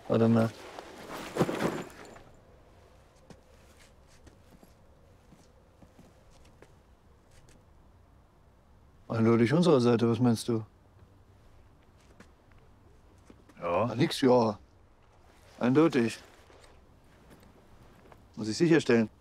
Warte mal. Eindeutig unserer Seite, was meinst du? Ja. Nix, ja. Eindeutig. Muss ich sicherstellen.